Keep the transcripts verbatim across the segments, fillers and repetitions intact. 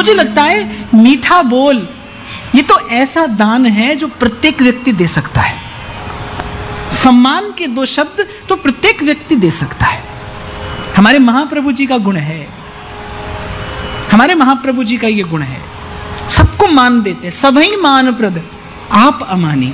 मुझे लगता है मीठा बोल ये तो ऐसा दान है जो प्रत्येक व्यक्ति दे सकता है। सम्मान के दो शब्द तो प्रत्येक व्यक्ति दे सकता है। हमारे महाप्रभु जी का गुण है, हमारे महाप्रभु जी का ये गुण है, सबको मान देते, सभी मान प्रद आप अमानी।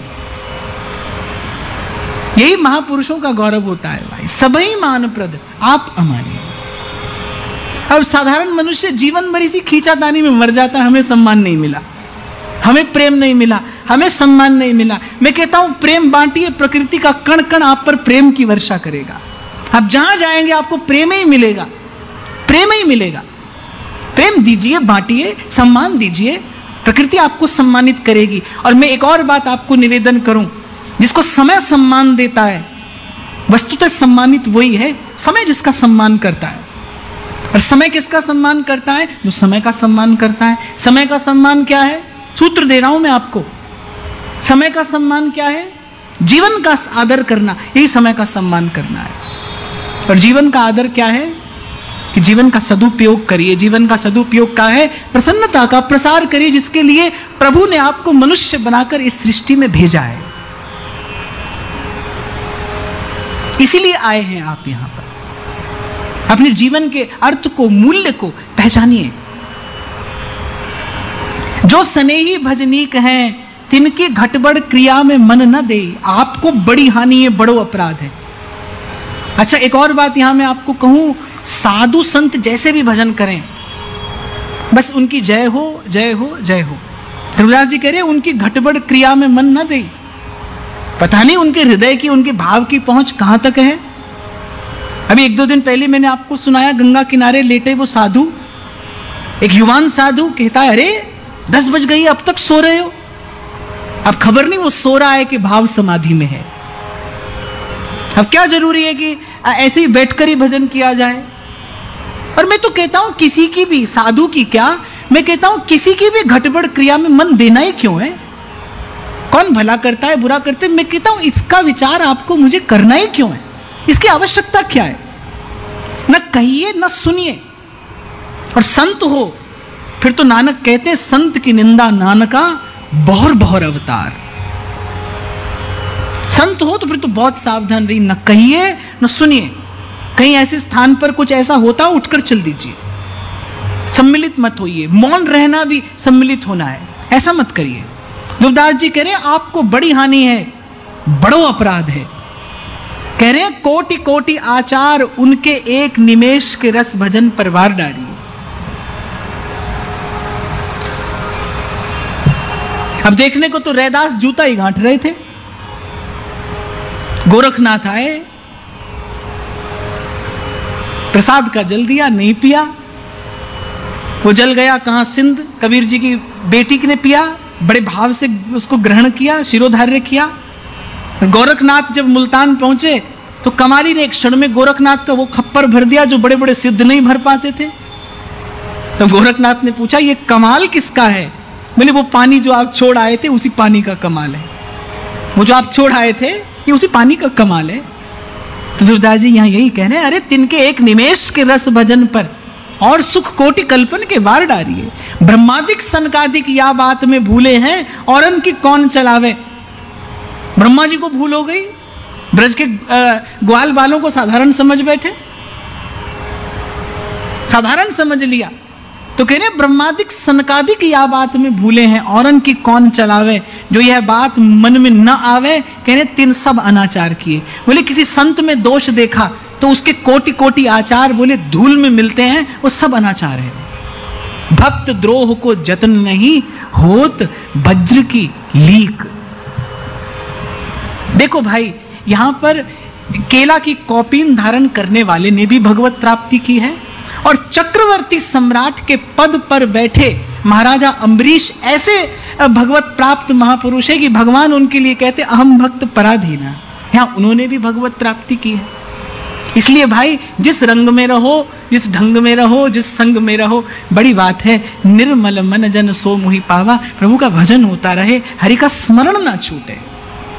यही महापुरुषों का गौरव होता है भाई, सभी मान प्रद आप अमानी। अब साधारण मनुष्य जीवन भर इसी खींचातानी में मर जाता है, हमें सम्मान नहीं मिला, हमें प्रेम नहीं मिला, हमें सम्मान नहीं मिला। मैं कहता हूं प्रेम बांटिए, प्रकृति का कण कण आप पर प्रेम की वर्षा करेगा। आप जहां जाएंगे आपको प्रेम ही मिलेगा, प्रेम ही मिलेगा। प्रेम दीजिए, बांटिए, सम्मान दीजिए, प्रकृति आपको सम्मानित करेगी। और मैं एक और बात आपको निवेदन करूं, जिसको समय सम्मान देता है वस्तुतः सम्मानित वही है समय जिसका सम्मान करता है। और समय किसका सम्मान करता है? जो समय का सम्मान करता है। समय का सम्मान क्या है? सूत्र दे रहा हूं मैं आपको। समय का सम्मान क्या है? जीवन का आदर करना, यही समय का सम्मान करना है। और जीवन का आदर क्या है? कि जीवन का सदुपयोग करिए। जीवन का सदुपयोग क्या है? प्रसन्नता का प्रसार करिए, जिसके लिए प्रभु ने आपको मनुष्य बनाकर इस सृष्टि में भेजा है। इसीलिए आए हैं आप यहां पर। अपने जीवन के अर्थ को, मूल्य को पहचानिए। जो स्नेही भजनीक हैं तिनकी घटबड़ क्रिया में मन न दे। आपको बड़ी हानि है, बड़ो अपराध है। अच्छा, एक और बात यहां मैं आपको कहूं, साधु संत जैसे भी भजन करें, बस उनकी जय हो जय हो जय हो। ध्रुवदास जी कह रहे हैं उनकी घटबड़ क्रिया में मन न दे। पता नहीं उनके हृदय की, उनके भाव की पहुंच कहां तक है। अभी एक दो दिन पहले मैंने आपको सुनाया, गंगा किनारे लेटे वो साधु, एक युवान साधु कहता है, अरे दस बज गई अब तक सो रहे हो। अब खबर नहीं वो सो रहा है कि भाव समाधि में है। अब क्या जरूरी है कि ऐसे ही बैठकर ही भजन किया जाए। और मैं तो कहता हूं किसी की भी, साधु की क्या, मैं कहता हूं किसी की भी घटबड़ क्रिया में मन देना ही क्यों है। कौन भला करता है, बुरा करते, मैं कहता हूं इसका विचार आपको मुझे करना ही क्यों है, इसकी आवश्यकता क्या है। न कहिए न सुनिए। और संत हो फिर तो नानक कहते हैं, संत की निंदा नानका बहुर बहुर अवतार। संत हो तो फिर तो बहुत सावधान रहिए, न कहिए न सुनिए। कहीं ऐसे स्थान पर कुछ ऐसा होता उठकर चल दीजिए, सम्मिलित मत होइए। मौन रहना भी सम्मिलित होना है, ऐसा मत करिए। ध्रुवदास जी कह रहे हैं आपको बड़ी हानि है, बड़ो अपराध है। कह रहे हैं कोटि कोटि आचार उनके एक निमेष के रस भजन पर वार डारिए। अब देखने को तो रैदास जूता ही गांठ रहे थे। गोरखनाथ आए, प्रसाद का जल दिया, नहीं पिया। वो जल गया कहां? सिंध। कबीर जी की बेटी ने पिया, बड़े भाव से उसको ग्रहण किया, शिरोधार्य किया। गोरखनाथ जब मुल्तान पहुंचे तो कमाली ने एक क्षण में गोरखनाथ का वो खप्पर भर दिया जो बड़े बड़े सिद्ध नहीं भर पाते थे। तो गोरखनाथ ने पूछा ये कमाल किसका है? बोले वो पानी जो आप छोड़ आए थे उसी पानी का कमाल है। वो जो आप छोड़ आए थे ये उसी पानी का कमाल है। तो ध्रुवदास जी यहाँ यही कह रहे हैं, अरे तिनके एक निमेष के रस भजन पर और सुख कोटि कल्पन के वार डारिए। ब्रह्मादिक सनकादिक या बात में भूले हैं और उनकी कौन चलावे। ब्रह्मा जी को भूल हो गई, ब्रज के ग्वाल बालों को साधारण समझ बैठे, साधारण समझ लिया। तो कह रहे ब्रह्मादिक सनकादिक या बात में भूले हैं और उनकी कौन चलावे। जो यह बात मन में न आवे, कह रहे तीन सब अनाचार किए। बोले किसी संत में दोष देखा तो उसके कोटि कोटि आचार बोले धूल में मिलते हैं, वो सब अनाचार है। भक्त द्रोह को जतन नहीं होत वज्र की लीक। देखो भाई, यहां पर केला की कौपीन धारण करने वाले ने भी भगवत प्राप्ति की है और चक्रवर्ती सम्राट के पद पर बैठे महाराजा अम्बरीश ऐसे भगवत प्राप्त महापुरुष है कि भगवान उनके लिए कहते अहम भक्त पराधीना। यहां उन्होंने भी भगवत प्राप्ति की है। इसलिए भाई जिस रंग में रहो, जिस ढंग में रहो, जिस संग में रहो, बड़ी बात है निर्मल मन जन सो मुहि पावा। प्रभु का भजन होता रहे, हरि का स्मरण ना छूटे।